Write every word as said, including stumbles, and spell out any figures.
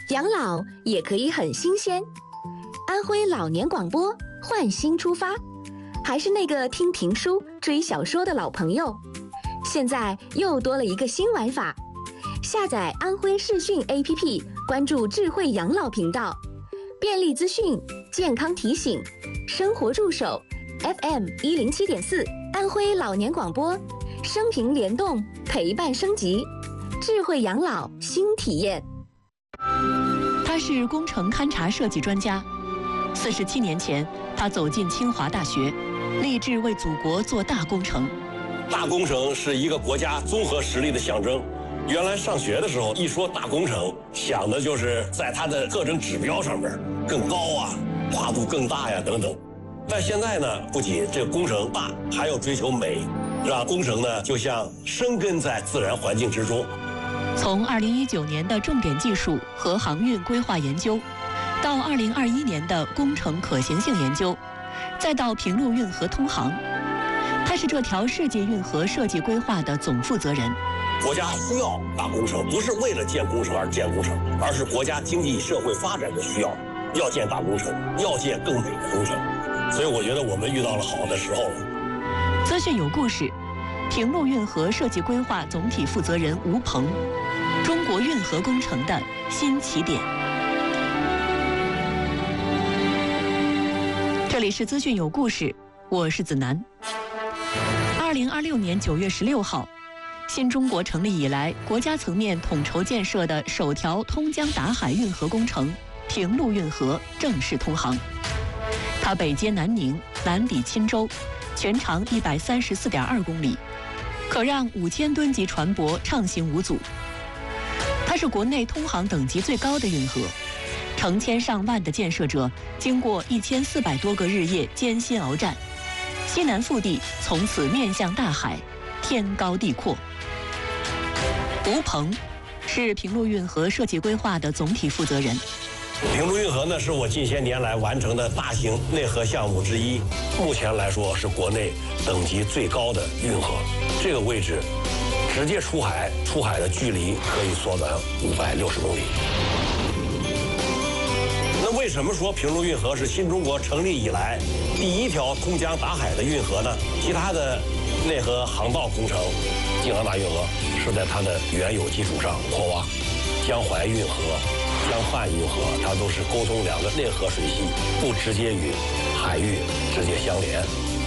养老也可以很新鲜。安徽老年广播换新出发，还是那个听评书、追小说的老朋友，现在又多了一个新玩法。下载安徽视讯 A P P， 关注智慧养老频道，便利资讯、健康提醒、生活助手 F M 一零七点四，安徽老年广播，生平联动，陪伴升级，智慧养老新体验。 他是工程勘察设计专家。四十七年前，他走进清华大学，立志为祖国做大工程。 大工程是一个国家综合实力的象征。原来上学的时候，一说大工程，想的就是在它的各种指标上面更高啊，跨度更大呀等等。但现在呢，不仅这个工程大，还要追求美，让工程呢就像生根在自然环境之中。 从二零一九年的重点技术和航运规划研究，到二零二一年的工程可行性研究，再到平陆运河通航，他是这条世界运河设计规划的总负责人。 国家需要大工程，不是为了建工程而建工程，而是国家经济社会发展的需要，要建大工程，要建更美的工程。所以我觉得我们遇到了好的时候了。 资讯有故事，平陆运河设计规划总体负责人吴鹏，中国运河工程的新起点。这里是资讯有故事，我是子楠。二零二六年九月十六号。新中国成立以来，国家层面统筹建设的首条通江达海运河工程平陆运河正式通航。它北接南宁，南抵钦州，全长一百三十四点二公里，可让五千吨级船舶畅行无阻。它是国内通航等级最高的运河，成千上万的建设者经过一千四百多个日夜艰辛鏖战，西南腹地从此面向大海，天高地阔。吴鹏是平陆运河设计规划的总体负责人。 平陆运河呢，是我近些年来完成的大型内河项目之一，目前来说是国内等级最高的运河。这个位置直接出海，出海的距离可以缩短五百六十公里。那为什么说平陆运河是新中国成立以来第一条通江达海的运河呢？其他的内河航道工程，京杭大运河是在它的原有基础上扩挖，江淮运河、江汉运河，它都是沟通两个内河水系，不直接与海域直接相连。